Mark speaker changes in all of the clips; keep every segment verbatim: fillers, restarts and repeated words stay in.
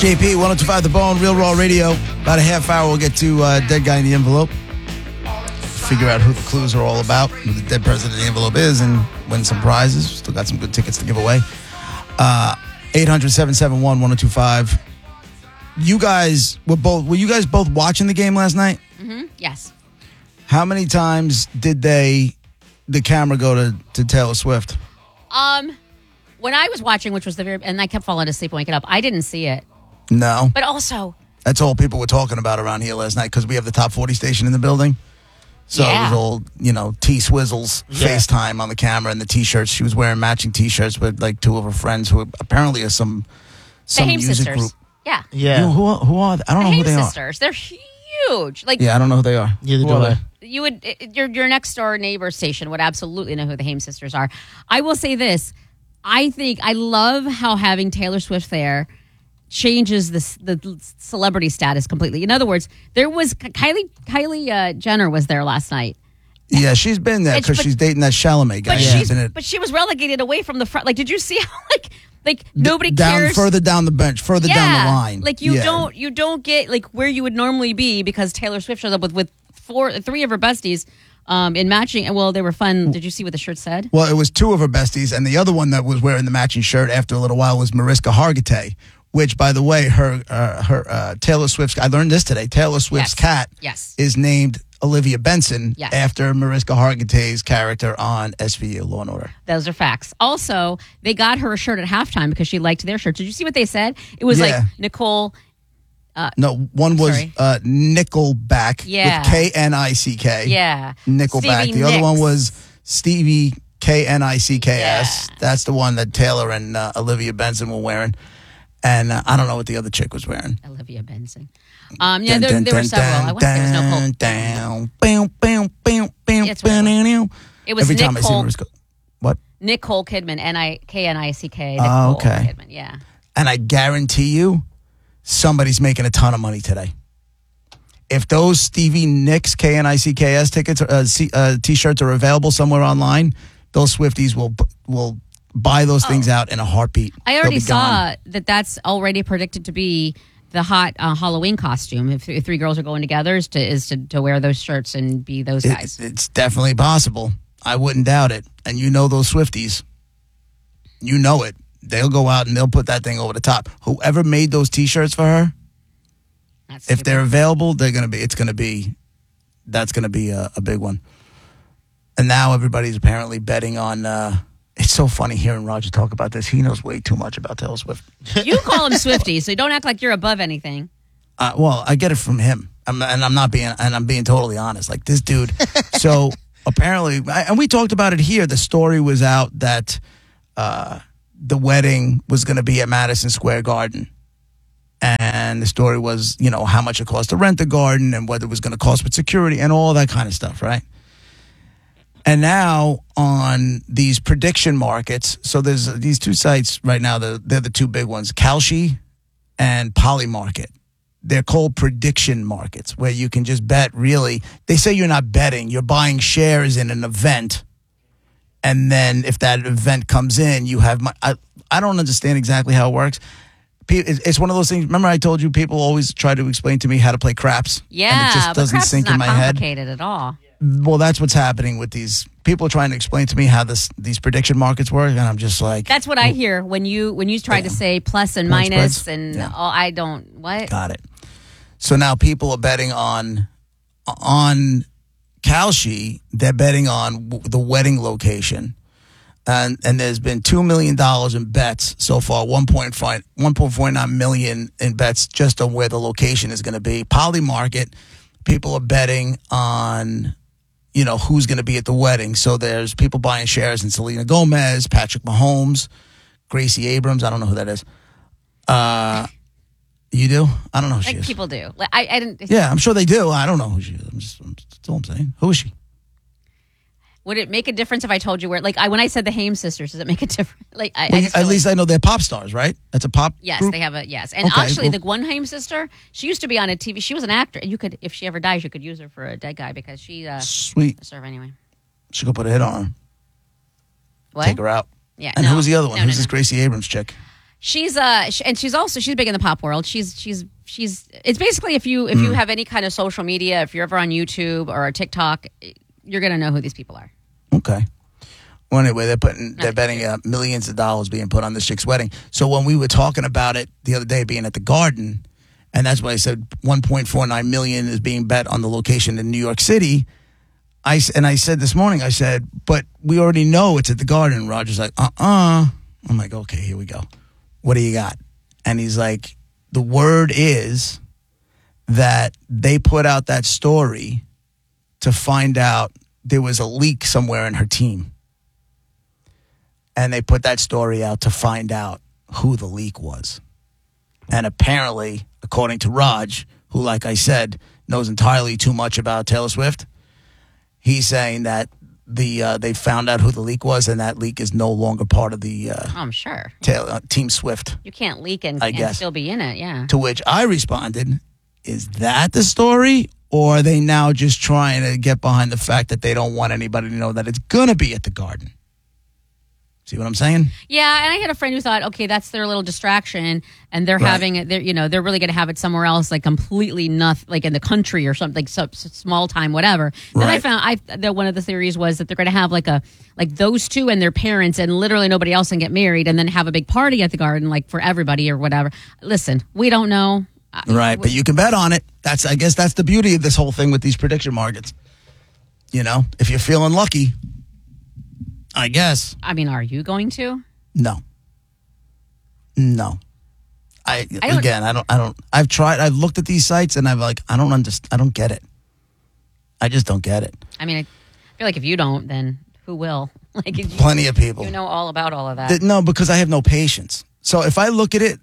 Speaker 1: J P, one oh two point five The Bone, Real Raw Radio. About a half hour, we'll get to uh, Dead Guy in the Envelope. Figure out who the clues are all about, who the dead president of the envelope is, and win some prizes. Still got some good tickets to give away. Uh, eight hundred, seven seven one, one oh two five. You guys were both, were you guys both watching the game last night?
Speaker 2: Mm-hmm. Yes.
Speaker 1: How many times did they, the camera go to, to Taylor Swift?
Speaker 2: Um, when I was watching, which was the very, and I kept falling asleep and waking up, I didn't see it.
Speaker 1: No.
Speaker 2: But also,
Speaker 1: that's all people were talking about around here last night because we have the top forty station in the building. So
Speaker 2: yeah.
Speaker 1: it was all, you know, T-Swizzle's yeah. FaceTime on the camera and the T-shirts. She was wearing matching T-shirts with like two of her friends who apparently are some some
Speaker 2: the Haim
Speaker 1: music
Speaker 2: sisters.
Speaker 1: group.
Speaker 2: Yeah.
Speaker 1: Yeah. You know, who, who are they? I don't
Speaker 2: the
Speaker 1: know
Speaker 2: Haim
Speaker 1: who they
Speaker 2: sisters.
Speaker 1: are.
Speaker 2: They're huge. Like
Speaker 1: Yeah, I don't know who they are.
Speaker 3: Neither
Speaker 1: who
Speaker 3: do
Speaker 1: are
Speaker 3: I.
Speaker 1: they?
Speaker 2: You would, your your next door neighbor station would absolutely know who the Haim sisters are. I will say this. I think, I love how having Taylor Swift there changes the, the celebrity status completely. In other words, there was, Kylie Kylie uh, Jenner was there last night.
Speaker 1: Yeah, she's been there because she's dating that Chalamet guy.
Speaker 2: But,
Speaker 1: yeah.
Speaker 2: she's, but she was relegated away from the front. Like, did you see how, like, like nobody
Speaker 1: D- down,
Speaker 2: cares?
Speaker 1: Further down the bench, further
Speaker 2: yeah.
Speaker 1: down the line.
Speaker 2: Like, you
Speaker 1: yeah.
Speaker 2: don't, you don't get, like, where you would normally be because Taylor Swift shows up with, with four, three of her besties. Um, in matching, and well, they were fun. Did you see what the shirt said?
Speaker 1: Well, it was two of her besties, and the other one that was wearing the matching shirt after a little while was Mariska Hargitay, which, by the way, her uh, her uh, Taylor Swift's, I learned this today, Taylor Swift's
Speaker 2: yes.
Speaker 1: cat
Speaker 2: yes.
Speaker 1: is named Olivia Benson
Speaker 2: yes.
Speaker 1: after Mariska Hargitay's character on S V U, Law and Order.
Speaker 2: Those are facts. Also, they got her a shirt at halftime because she liked their shirt. Did you see what they said? It was
Speaker 1: yeah.
Speaker 2: like Nicole...
Speaker 1: Uh, no, one was uh, Nickelback
Speaker 2: yeah.
Speaker 1: with K N I C K.
Speaker 2: Yeah.
Speaker 1: Nickelback.
Speaker 2: Stevie
Speaker 1: the other
Speaker 2: Nicks.
Speaker 1: one was Stevie K N I C K S.
Speaker 2: Yeah.
Speaker 1: That's the one that Taylor and uh, Olivia Benson were wearing. And uh, I don't know what the other chick was wearing.
Speaker 2: Olivia Benson. Um, yeah, there, there were several. I want to say it was Nicole.
Speaker 1: Down, bam, bam, bam, bam,
Speaker 2: Yes, bam, it was
Speaker 1: Every time
Speaker 2: Nicole,
Speaker 1: I see Mariska. What?
Speaker 2: Nicole Kidman, N I K N I C K.
Speaker 1: Oh,
Speaker 2: Nicole
Speaker 1: okay.
Speaker 2: Kidman, yeah.
Speaker 1: And I guarantee you, somebody's making a ton of money today. If those Stevie Nicks K N I C K S tickets, uh, C, uh, T-shirts are available somewhere online, those Swifties will will buy those oh. things out in a heartbeat.
Speaker 2: I already saw
Speaker 1: gone.
Speaker 2: that that's already predicted to be the hot uh, Halloween costume. If, if three girls are going together, is to is to, to wear those shirts and be those guys.
Speaker 1: It, it's definitely possible. I wouldn't doubt it. And you know those Swifties. You know it. They'll go out and they'll put that thing over the top. Whoever made those T-shirts for her,
Speaker 2: that's
Speaker 1: if
Speaker 2: stupid.
Speaker 1: they're available, they're gonna be. It's gonna be. That's gonna be a, a big one. And now everybody's apparently betting on. Uh, it's so funny hearing Roger talk about this. He knows way too much about Taylor Swift.
Speaker 2: You call him Swifty, so don't act like you're above anything.
Speaker 1: Uh, well, I get it from him, I'm, and I'm not being, and I'm being totally honest. Like this dude. So apparently, and we talked about it here. The story was out that. Uh, The wedding was going to be at Madison Square Garden. And the story was, you know, how much it cost to rent the garden and what it was going to cost with security and all that kind of stuff, right? And now on these prediction markets, so there's these two sites right now, they're, they're the two big ones, Kalshi and Polymarket. They're called prediction markets where you can just bet really. They say you're not betting, you're buying shares in an event. And then if that event comes in, you have my, I, I don't understand exactly how it works. It's one of those things. Remember I told you people always try to explain to me how to play craps?
Speaker 2: Yeah,
Speaker 1: and it just doesn't
Speaker 2: but craps
Speaker 1: sink
Speaker 2: is not
Speaker 1: in my head.
Speaker 2: complicated at all.
Speaker 1: Well, that's what's happening with these people trying to explain to me how this these prediction markets work. And I'm just like.
Speaker 2: That's what I hear when you when you try
Speaker 1: yeah.
Speaker 2: to say plus and
Speaker 1: Point
Speaker 2: minus
Speaker 1: spreads?
Speaker 2: and
Speaker 1: Yeah.
Speaker 2: all, I don't, what?
Speaker 1: Got it. So now people are betting on on Kalshi. They're betting on w- the wedding location. And and there's been two million dollars in bets so far, one point five, one point four nine million in bets just on where the location is going to be. Polymarket, people are betting on, you know, who's going to be at the wedding. So there's people buying shares in Selena Gomez, Patrick Mahomes, Gracie Abrams. I don't know who that is. Uh, you do? I don't know who she
Speaker 2: Like
Speaker 1: is.
Speaker 2: people do. Like, I, I didn't.
Speaker 1: Yeah, I'm sure they do. I don't know who she is. I'm just, I'm, that's all I'm saying. Who is she?
Speaker 2: Would it make a difference if I told you where? Like I, when I said the Haim sisters, does it make a difference? Like I,
Speaker 1: Well,
Speaker 2: I just
Speaker 1: at
Speaker 2: feel
Speaker 1: least
Speaker 2: like,
Speaker 1: I know they're pop stars, right? That's a pop.
Speaker 2: yes,
Speaker 1: group?
Speaker 2: they have a yes. And
Speaker 1: Okay,
Speaker 2: actually,
Speaker 1: well-
Speaker 2: the one Haim sister, she used to be on a T V. She was an actor, and you could, if she ever dies, you could use her for a dead guy because she uh,
Speaker 1: Sweet.
Speaker 2: serve anyway.
Speaker 1: She could put a hit on her.
Speaker 2: What?
Speaker 1: Take her out.
Speaker 2: Yeah.
Speaker 1: And
Speaker 2: no,
Speaker 1: who was the other one?
Speaker 2: no,
Speaker 1: Who's
Speaker 2: no,
Speaker 1: this
Speaker 2: no.
Speaker 1: Gracie Abrams chick?
Speaker 2: She's uh, sh- and she's also she's big in the pop world. She's she's she's. It's basically if you if you have any kind of social media, if you're ever on YouTube or TikTok, you're gonna know who these people are.
Speaker 1: Okay. Well, anyway, they're putting they're betting uh, millions of dollars being put on this chick's wedding. So when we were talking about it the other day, being at the Garden, and that's why I said one point four nine million is being bet on the location in New York City. I s- and I said this morning, I said, but we already know it's at the Garden. Roger's like, uh uh. I'm like, okay, here we go. What do you got? And he's like, the word is that they put out that story to find out there was a leak somewhere in her team. And they put that story out to find out who the leak was. And apparently, according to Raj, who, like I said, knows entirely too much about Taylor Swift, he's saying that the uh, they found out who the leak was, and that leak is no longer part of the uh,
Speaker 2: Oh, I'm sure.
Speaker 1: Taylor, uh, Team Swift.
Speaker 2: You can't leak and,
Speaker 1: I
Speaker 2: and
Speaker 1: guess.
Speaker 2: still be in it. Yeah.
Speaker 1: To which I responded, is that the story? Or are they now just trying to get behind the fact that they don't want anybody to know that it's going to be at the Garden? See what I'm saying?
Speaker 2: Yeah, and I had a friend who thought, okay, that's their little distraction, and they're
Speaker 1: Right.
Speaker 2: having it. They're you know they're really going to have it somewhere else, like completely nothing, like in the country or something, like so, so small time, whatever. Then I
Speaker 1: Right.
Speaker 2: found I that one of the theories was that they're going to have like a like those two and their parents, and literally nobody else, and get married, and then have a big party at the Garden, like for everybody or whatever. Listen, we don't know. Uh,
Speaker 1: Right, but you can bet on it. That's I guess that's the beauty of this whole thing with these prediction markets. You know, if you're feeling lucky, I guess.
Speaker 2: I mean, are you going to?
Speaker 1: No. No. I,
Speaker 2: I don't-
Speaker 1: again, I don't I don't I've tried I've looked at these sites and I've like I don't understand I don't get it. I just don't get it.
Speaker 2: I mean, I feel like if you don't, then who will? Like you,
Speaker 1: Plenty of people.
Speaker 2: you know all about all of that.
Speaker 1: Th- No, because I have no patience. So if I look at it,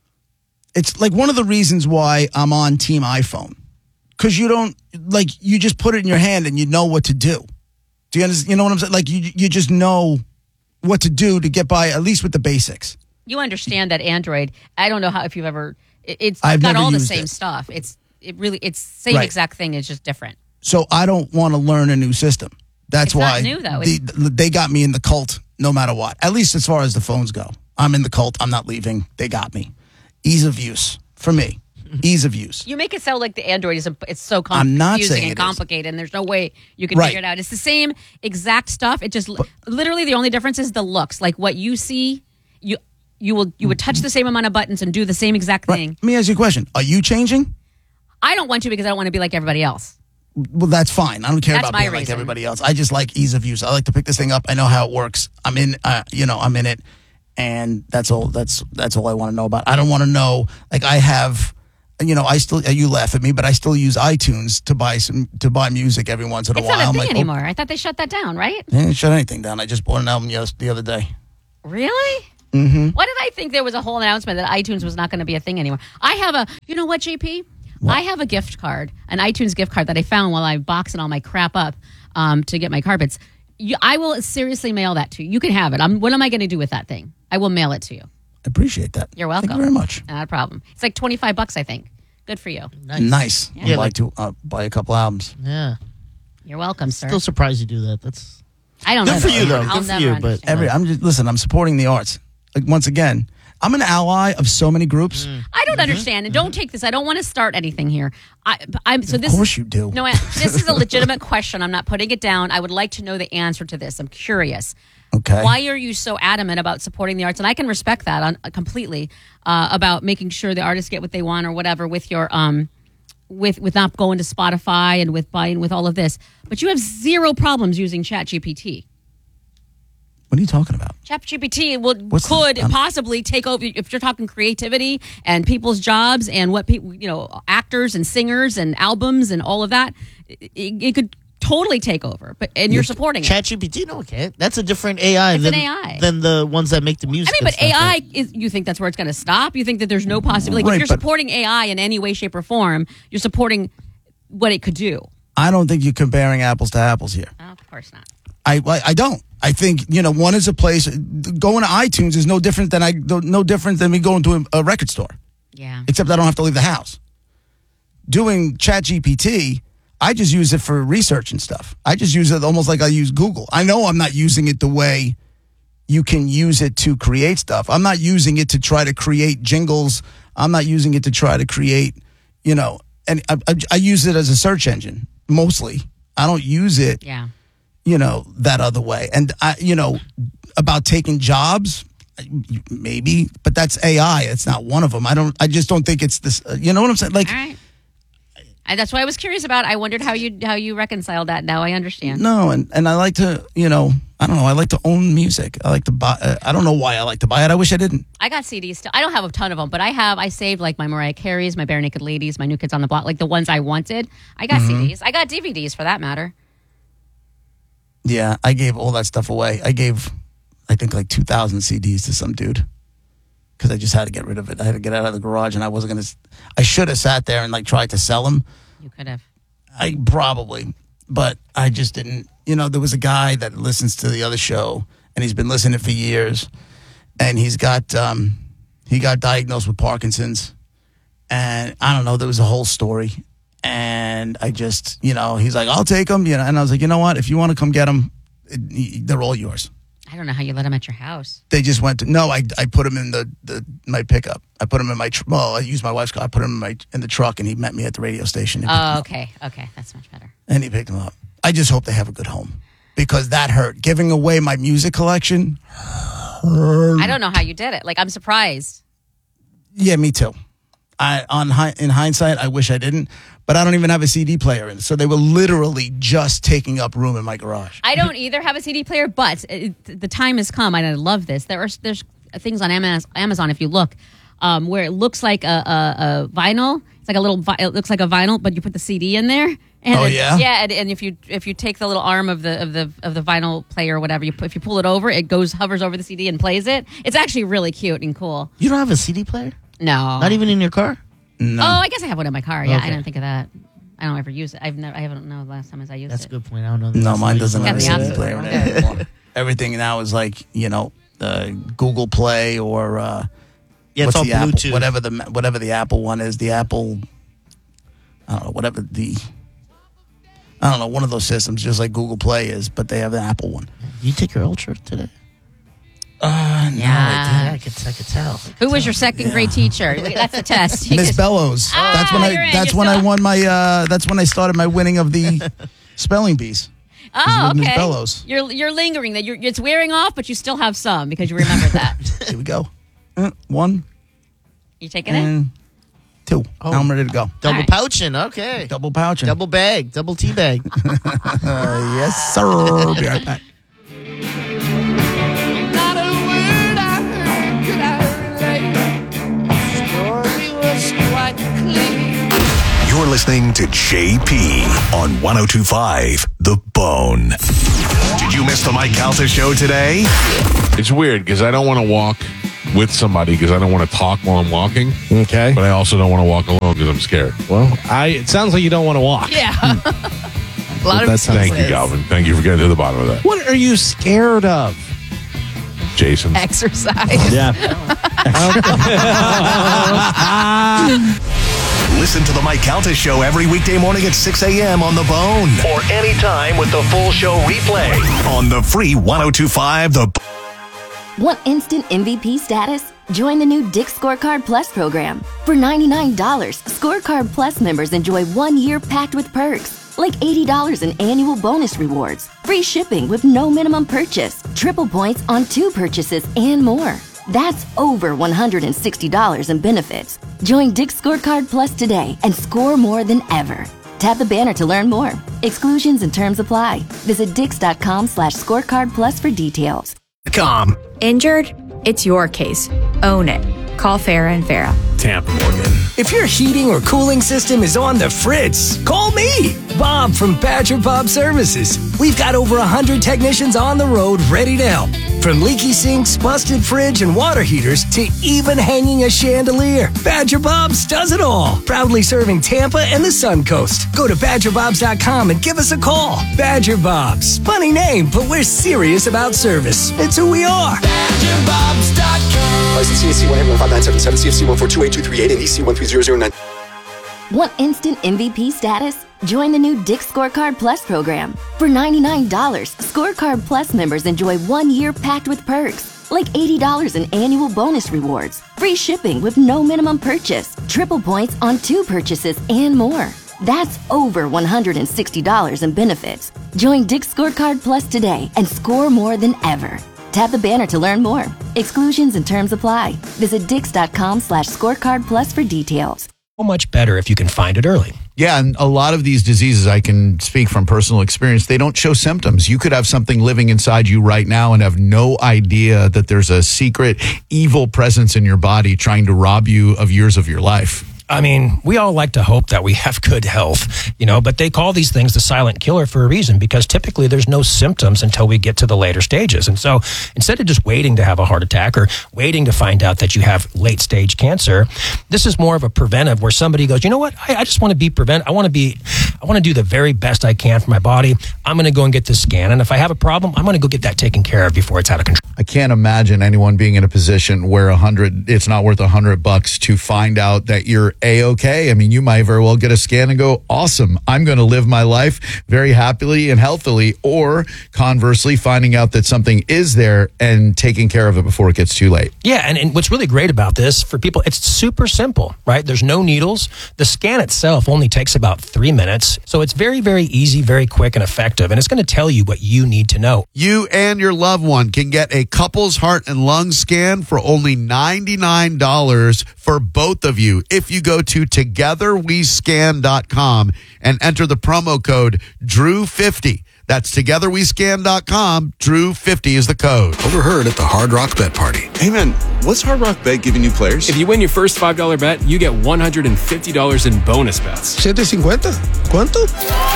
Speaker 1: it's like one of the reasons why I'm on Team iPhone. Because you don't, like, you just put it in your hand and you know what to do. Do you understand? You know what I'm saying? Like, you you just know what to do to get by, at least with the basics.
Speaker 2: You understand that Android. I don't know how if you've ever. it- It's
Speaker 1: I've
Speaker 2: got
Speaker 1: never
Speaker 2: all the
Speaker 1: used
Speaker 2: same
Speaker 1: it.
Speaker 2: stuff. It's it really it's same
Speaker 1: Right.
Speaker 2: exact thing. It's just different.
Speaker 1: So I don't want to learn a new system. That's
Speaker 2: It's not
Speaker 1: why
Speaker 2: new, though.
Speaker 1: the- they got me in the cult no matter what. At least as far as the phones go. I'm in the cult. I'm not leaving. They got me. Ease of use for me. Ease of use.
Speaker 2: You make it sound like the Android is a, it's so com-
Speaker 1: I'm not
Speaker 2: confusing
Speaker 1: saying
Speaker 2: and
Speaker 1: it is.
Speaker 2: complicated, and there's no way you can
Speaker 1: Right.
Speaker 2: figure it out. It's the same exact stuff. It just literally the only difference is the looks. Like what you see, you you will you would touch the same amount of buttons and do the same exact
Speaker 1: Right.
Speaker 2: thing.
Speaker 1: Let me ask you a question. Are you changing?
Speaker 2: I don't want to because I don't want to be like everybody else.
Speaker 1: Well, that's fine. I don't care
Speaker 2: That's
Speaker 1: about
Speaker 2: my
Speaker 1: being like
Speaker 2: reason.
Speaker 1: everybody else. I just like ease of use. I like to pick this thing up. I know how it works. I'm in, uh, you know, I'm in it, and that's all. That's that's all I want to know about. I don't want to know. Like I have, you know, I still. You laugh at me, but I still use iTunes to buy some to buy music every once in a
Speaker 2: It's
Speaker 1: while.
Speaker 2: not a
Speaker 1: I'm
Speaker 2: thing
Speaker 1: like, oh,
Speaker 2: anymore. I thought they shut that down, right?
Speaker 1: they didn't shut anything down. I just bought an album yes the other day.
Speaker 2: Really? Mm-hmm. Why did I think there was a whole announcement that iTunes was not going to be a thing anymore? I have a, you know what, J P? I have a gift card, an iTunes gift card that I found while I boxing all my crap up um, to get my carpets. You, I will seriously mail that to you. You can have it. I'm, what am I going to do with that thing? I will mail it to you.
Speaker 1: I appreciate that.
Speaker 2: You're welcome.
Speaker 1: Thank you very much.
Speaker 2: Not a problem. It's like twenty-five bucks, I think. Good for you.
Speaker 3: Nice.
Speaker 1: Nice. I'd
Speaker 3: Yeah,
Speaker 1: like
Speaker 3: like-
Speaker 1: to uh, buy a couple albums.
Speaker 3: Yeah.
Speaker 2: You're welcome, sir.
Speaker 3: Still surprised you do that. That's
Speaker 2: I don't
Speaker 3: Good
Speaker 2: know.
Speaker 3: for you, though.
Speaker 2: I'll
Speaker 3: Good for
Speaker 2: never
Speaker 3: you, but-
Speaker 2: understand
Speaker 1: Every.
Speaker 2: that.
Speaker 1: I'm just listen. I'm supporting the arts. Like once again, I'm an ally of so many groups.
Speaker 2: I don't understand, and don't take this. I don't want to start anything here. I, I'm so
Speaker 1: Of
Speaker 2: this.
Speaker 1: course you do.
Speaker 2: No, I, this is a legitimate question. I'm not putting it down. I would like to know the answer to this. I'm curious.
Speaker 1: Okay.
Speaker 2: Why are you so adamant about supporting the arts? And I can respect that on, uh, completely uh, about making sure the artists get what they want or whatever with your um with with not going to Spotify and with buying with all of this. But you have zero problems using ChatGPT.
Speaker 1: What are you talking about?
Speaker 2: ChatGPT would
Speaker 1: What's the-
Speaker 2: could
Speaker 1: um,
Speaker 2: possibly take over if you're talking creativity and people's jobs and what people, you know, actors and singers and albums and all of that. It, it could totally take over, but and you're supporting it.
Speaker 3: ChatGPT. No, it can't. That's a different A I
Speaker 2: It's
Speaker 3: than
Speaker 2: an A I.
Speaker 3: than the ones that make the
Speaker 2: I
Speaker 3: music.
Speaker 2: mean, but
Speaker 3: and
Speaker 2: A
Speaker 3: stuff,
Speaker 2: I
Speaker 3: right?
Speaker 2: is. You think that's where it's going to stop? You think that there's no possibility? Like
Speaker 1: Right,
Speaker 2: if you're
Speaker 1: but-
Speaker 2: supporting A I in any way, shape, or form, you're supporting what it could do.
Speaker 1: I don't think you're comparing apples to apples here.
Speaker 2: Oh, of course not.
Speaker 1: I I I don't. I think you know one is a place. Going to iTunes is no different than I no different than me going to a, a record store.
Speaker 2: Yeah.
Speaker 1: Except I don't have to leave the house. Doing ChatGPT, I just use it for research and stuff. I just use it almost like I use Google. I know I'm not using it the way you can use it to create stuff. I'm not using it to try to create jingles. I'm not using it to try to create, you know, and I, I, I use it as a search engine mostly. I don't use it,
Speaker 2: Yeah.
Speaker 1: you know, that other way. And I, you know, about taking jobs, maybe, but that's A I. It's not one of them. I don't. I just don't think it's this. Uh, you know what I'm saying? Like,
Speaker 2: All right. I, that's what I was curious about. I wondered how you how you reconciled that. Now I understand.
Speaker 1: no, and and I like to, you know, I don't know. I like to own music. I like to buy. Uh, I don't know why I like to buy it. I wish I didn't.
Speaker 2: I got C Ds still. I don't have a ton of them, but I have. I saved like my Mariah Careys, my Bare Naked Ladies, my New Kids on the Block, like the ones I wanted. I got
Speaker 1: Mm-hmm.
Speaker 2: C Ds. I got D V Ds for that matter.
Speaker 1: Yeah, I gave all that stuff away. I gave, I think, like two thousand C Ds to some dude because I just had to get rid of it. I had to get out of the garage, and I wasn't gonna. I should have sat there and like tried to sell them.
Speaker 2: You could have.
Speaker 1: I probably, but I just didn't. You know, there was a guy that listens to the other show, and he's been listening for years, and he's got um, he got diagnosed with Parkinson's, and I don't know. There was a whole story, and I just, you know, he's like, "I'll take them," you know, and I was like, you know what? If you want to come get them, it, they're all yours.
Speaker 2: I don't know how you let them at your house.
Speaker 1: They just went to no. I I put them in the, the my pickup. I put them in my tr- well. I used my wife's car. I put him in my in the truck, and he met me at the radio station. and picked 'em
Speaker 2: Oh,
Speaker 1: up.
Speaker 2: okay. Okay. That's much better.
Speaker 1: And he picked them up. I just hope they have a good home because that hurt. Giving away my music collection.
Speaker 2: I don't know how you did it. Like, I'm surprised.
Speaker 1: Yeah, me too. I on hi- in hindsight, I wish I didn't, but I don't even have a C D player in. So they were literally just taking up room in my garage.
Speaker 2: I don't either have a C D player, but it, the time has come, and I love this. There are there's things on Amaz- Amazon, if you look, um, where it looks like a, a, a vinyl. It's like a little. Vi- it looks like a vinyl, but you put the C D in there. And
Speaker 1: Oh,
Speaker 2: it-
Speaker 1: yeah?
Speaker 2: yeah. And, and if you if you take the little arm of the of the of the vinyl player or whatever, you pu- if you pull it over, it goes hovers over the C D and plays it. It's actually really cute and cool.
Speaker 3: You don't have a C D player?
Speaker 2: No,
Speaker 3: Not even in your car?
Speaker 1: No.
Speaker 2: Oh, I guess I have one in my car. Yeah,
Speaker 3: Okay.
Speaker 2: I didn't think of that. I don't ever use it. I've never. I haven't know the last time as I used
Speaker 3: That's a
Speaker 2: it.
Speaker 3: good point. I don't know. the
Speaker 1: No,
Speaker 3: last
Speaker 1: mine
Speaker 3: time I
Speaker 1: doesn't
Speaker 3: used
Speaker 1: have a
Speaker 2: Got
Speaker 1: C
Speaker 2: the
Speaker 1: D
Speaker 2: opposite.
Speaker 1: player in
Speaker 2: Okay.
Speaker 1: it anymore. Everything now is like, you know, uh, Google Play or uh,
Speaker 3: Yeah,
Speaker 1: what's
Speaker 3: it's all
Speaker 1: the Apple,
Speaker 3: Bluetooth.
Speaker 1: whatever the whatever the Apple one is, the Apple, I don't know, whatever the, I don't know, one of those systems, just like Google Play is, but they have the Apple one.
Speaker 3: You take your Ultra today?
Speaker 1: Uh, no,
Speaker 2: Yeah.
Speaker 3: Yeah, I could, I could tell.
Speaker 2: Who was your second grade teacher? That's the test.
Speaker 1: Miss Bellows.
Speaker 2: Ah,
Speaker 1: that's when
Speaker 2: you're
Speaker 1: I.
Speaker 2: in,
Speaker 1: That's
Speaker 2: you
Speaker 1: when I
Speaker 2: saw.
Speaker 1: won my. Uh, that's when I started my winning of the spelling bees.
Speaker 2: Oh,
Speaker 1: with Miss
Speaker 2: okay.
Speaker 1: Bellows.
Speaker 2: You're you're lingering. That you're it's wearing off, but you still have some because you remember that.
Speaker 1: Here we go. Uh, one
Speaker 2: You taking it?
Speaker 1: and two.
Speaker 3: Oh.
Speaker 1: Now I'm ready to go.
Speaker 3: Double
Speaker 2: right.
Speaker 3: pouching. Okay.
Speaker 1: Double pouching.
Speaker 3: Double bag. Double tea bag.
Speaker 1: Uh, yes, sir. We'll be right back.
Speaker 4: Not a word I heard could I relate. Story was quite clear.
Speaker 5: You're listening to J P on one oh two point five The Bone. Did you miss the Mike Calta show today?
Speaker 6: It's weird because I don't want to walk with somebody because I don't want to talk while I'm walking,
Speaker 7: Okay.
Speaker 6: but I also don't want to walk alone because I'm scared.
Speaker 7: Well, I it sounds like you don't want to walk.
Speaker 2: Yeah. A lot
Speaker 7: That
Speaker 2: of
Speaker 7: sounds
Speaker 6: Thank you,
Speaker 2: excuses.
Speaker 6: Calvin. Thank you for getting to the bottom of that.
Speaker 7: What are you scared of?
Speaker 6: Jason.
Speaker 2: Exercise.
Speaker 7: Yeah.
Speaker 5: Listen to the Mike Calta show every weekday morning at six a.m. on The Bone. Or anytime with the full show replay on the free one oh two point five The Bone.
Speaker 8: Want instant M V P status? Join the new Dick's Scorecard Plus program. For ninety-nine dollars, Scorecard Plus members enjoy one year packed with perks, like eighty dollars in annual bonus rewards, free shipping with no minimum purchase, triple points on two purchases, and more. That's over one hundred sixty dollars in benefits. Join Dick's Scorecard Plus today and score more than ever. Tap the banner to learn more. Exclusions and terms apply. Visit dix.com slash scorecard plus for details.
Speaker 5: Com.
Speaker 9: Injured? It's your case. Own it. Call Farah and Farah.
Speaker 7: Tampa Morgan.
Speaker 10: If your heating or cooling system is on the fritz, call me, Bob from Badger Bob Services. We've got over one hundred technicians on the road ready to help. From leaky sinks, busted fridge, and water heaters to even hanging a chandelier, Badger Bob's does it all. Proudly serving Tampa and the Sun Coast. Go to badger bobs dot com and give us a call. Badger Bob's. Funny name, but we're serious about service. It's who we are. badger bobs dot com.
Speaker 11: License C A C one one five nine seven seven, C F C one four two eight two three eight, and E C one three zero zero nine.
Speaker 8: Want instant M V P status? Join the new Dick's Scorecard Plus program. For ninety-nine dollars, Scorecard Plus members enjoy one year packed with perks, like eighty dollars in annual bonus rewards, free shipping with no minimum purchase, triple points on two purchases, and more. That's over one hundred sixty dollars in benefits. Join Dick's Scorecard Plus today and score more than ever. Tap the banner to learn more. Exclusions and terms apply. Visit dix.com slash scorecard plus for details.
Speaker 10: So much better if you can find it early.
Speaker 1: Yeah, and a lot of these diseases, I can speak from personal experience, they don't show symptoms. You could have something living inside you right now and have no idea that there's a secret evil presence in your body trying to rob you of years of your life.
Speaker 10: I mean, we all like to hope that we have good health, you know, but they call these things the silent killer for a reason, because typically there's no symptoms until we get to the later stages. And so instead of just waiting to have a heart attack or waiting to find out that you have late stage cancer, this is more of a preventive where somebody goes, you know what, I, I just want to be prevent. I want to be, I want to do the very best I can for my body. I'm going to go and get this scan. And if I have a problem, I'm going to go get that taken care of before it's out of control.
Speaker 1: I can't imagine anyone being in a position where a hundred, it's not worth a hundred bucks to find out that you're A-okay. I mean, you might very well get a scan and go, awesome, I'm going to live my life very happily and healthily. Or conversely, finding out that something is there and taking care of it before it gets too late.
Speaker 10: Yeah, and, and what's really great about this for people, it's super simple, right? There's no needles. The scan itself only takes about three minutes. So it's very, very easy, very quick and effective. And it's going to tell you what you need to know.
Speaker 11: You and your loved one can get a couple's heart and lung scan for only ninety-nine dollars for both of you if you go to together we scan dot com and enter the promo code Drew fifty. That's together we scan dot com. Drew fifty is the code.
Speaker 12: Overheard at the Hard Rock Bet Party.
Speaker 13: Hey man, what's Hard Rock Bet giving new players?
Speaker 14: If you win your first five dollar bet, you get one hundred fifty dollars in bonus bets.
Speaker 15: seven fifty? ¿Cuánto?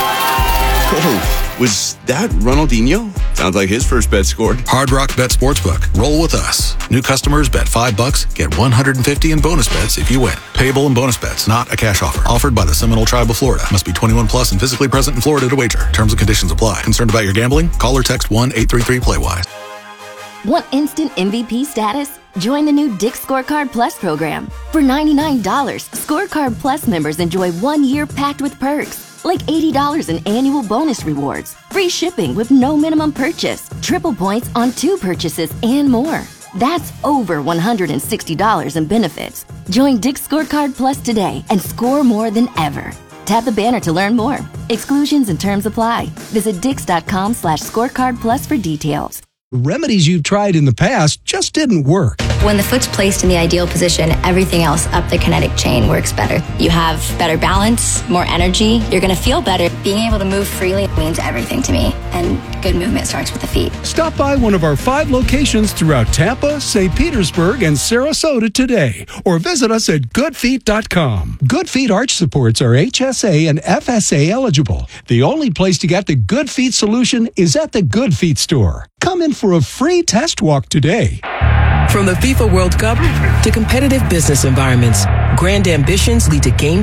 Speaker 13: Oh, was that Ronaldinho? Sounds like his first bet scored.
Speaker 12: Hard Rock Bet Sportsbook. Roll with us. New customers bet five bucks, get one hundred fifty in bonus bets if you win. Payable in bonus bets, not a cash offer. Offered by the Seminole Tribe of Florida. Must be twenty-one plus and physically present in Florida to wager. Terms and conditions apply. Concerned about your gambling? Call or text one eight three three play wise.
Speaker 8: Want instant M V P status? Join the new Dick's Scorecard Plus program. For ninety-nine dollars, Scorecard Plus members enjoy one year packed with perks, like eighty dollars in annual bonus rewards, free shipping with no minimum purchase, triple points on two purchases, and more. That's over one hundred sixty dollars in benefits. Join Dick's Scorecard Plus today and score more than ever. Tap the banner to learn more. Exclusions and terms apply. Visit dix.com slash scorecard plus for details.
Speaker 16: Remedies you've tried in the past just didn't work.
Speaker 17: When the foot's placed in the ideal position, everything else up the kinetic chain works better. You have better balance, more energy. You're going to feel better. Being able to move freely means everything to me. And good movement starts with the feet.
Speaker 16: Stop by one of our five locations throughout Tampa, Saint Petersburg, and Sarasota today. Or visit us at good feet dot com. Good Feet arch supports are H S A and F S A eligible. The only place to get the Good Feet solution is at the Good Feet store. Come in for a free test walk today.
Speaker 18: From the FIFA World Cup to competitive business environments, grand ambitions lead to game